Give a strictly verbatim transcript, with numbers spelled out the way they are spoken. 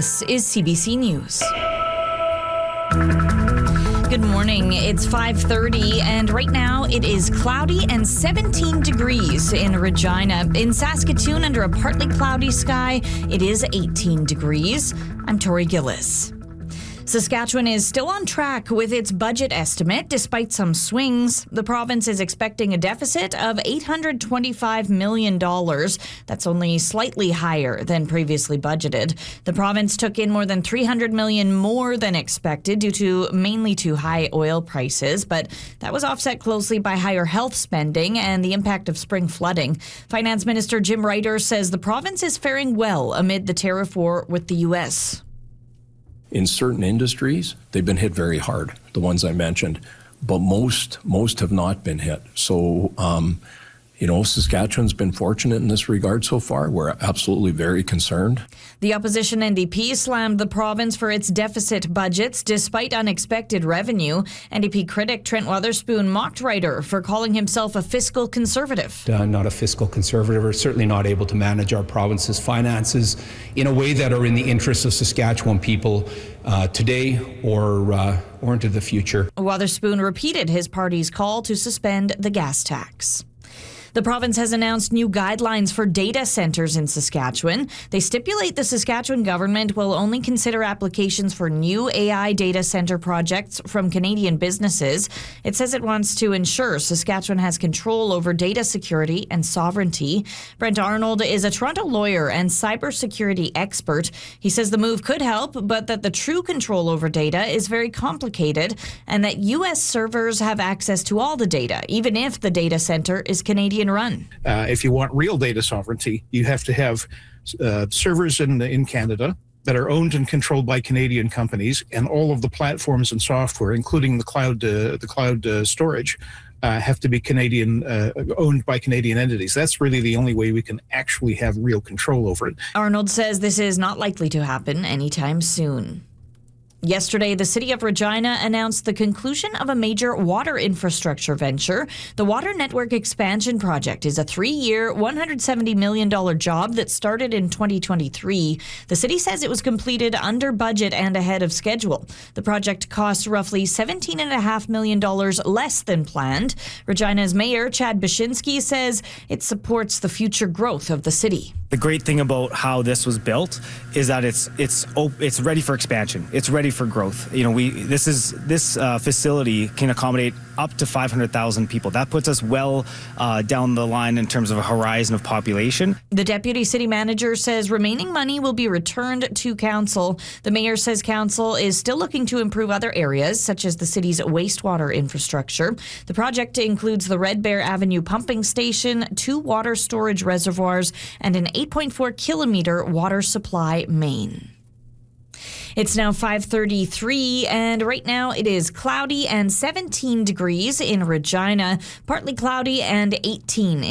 This is C B C News. Good morning. It's five thirty, and right now it is cloudy and seventeen degrees in Regina. In Saskatoon, under a partly cloudy sky, it is eighteen degrees. I'm Tori Gillis. Saskatchewan is still on track with its budget estimate, despite some swings. The province is expecting a deficit of eight hundred twenty-five million dollars. That's only slightly higher than previously budgeted. The province took in more than three hundred million dollars more than expected due to mainly to high oil prices, but that was offset closely by higher health spending and the impact of spring flooding. Finance Minister Jim Ryder says the province is faring well amid the tariff war with the U S. In certain industries, they've been hit very hard, the ones I mentioned, but most most have not been hit. So, um, you know, Saskatchewan's been fortunate in this regard so far. We're absolutely very concerned. The opposition N D P slammed the province for its deficit budgets despite unexpected revenue. N D P critic Trent Wotherspoon mocked Ryder for calling himself a fiscal conservative. Uh, not a fiscal conservative, or certainly not able to manage our province's finances in a way that are in the interests of Saskatchewan people uh, today or, uh, or into the future. Wotherspoon repeated his party's call to suspend the gas tax. The province has announced new guidelines for data centers in Saskatchewan. They stipulate the Saskatchewan government will only consider applications for new A I data center projects from Canadian businesses. It says it wants to ensure Saskatchewan has control over data security and sovereignty. Brent Arnold is a Toronto lawyer and cybersecurity expert. He says the move could help, but that the true control over data is very complicated and that U S servers have access to all the data, even if the data center is Canadian run. Uh, if you want real data sovereignty, you have to have uh, servers in in Canada that are owned and controlled by Canadian companies, and all of the platforms and software, including the cloud uh, the cloud uh, storage, uh, have to be Canadian uh, owned by Canadian entities. That's really the only way we can actually have real control over it. Arnold says this is not likely to happen anytime soon. Yesterday, the City of Regina announced the conclusion of a major water infrastructure venture. The Water Network Expansion Project is a three-year, one hundred seventy million dollars job that started in twenty twenty-three. The city says it was completed under budget and ahead of schedule. The project cost roughly seventeen point five million dollars less than planned. Regina's Mayor, Chad Bashinsky, says it supports the future growth of the city. The great thing about how this was built is that it's it's it's ready for expansion. It's ready for growth. You know, we this is this uh, facility can accommodate up to five hundred thousand people. That puts us well uh, down the line in terms of a horizon of population. The deputy city manager says remaining money will be returned to council. The mayor says council is still looking to improve other areas, such as the city's wastewater infrastructure. The project includes the Red Bear Avenue pumping station, two water storage reservoirs, and an eight point four kilometer water supply main. It's now five thirty-three, and right now it is cloudy and seventeen degrees in Regina, partly cloudy and eighteen